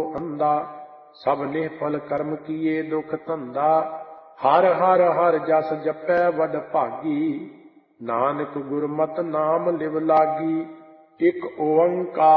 अंधा। सब निष्फल कर्म किए दुख धंधा। हर हर हर जस जपै वड भागी। नानक गुरमत नाम लिव लागी। एक ओंकार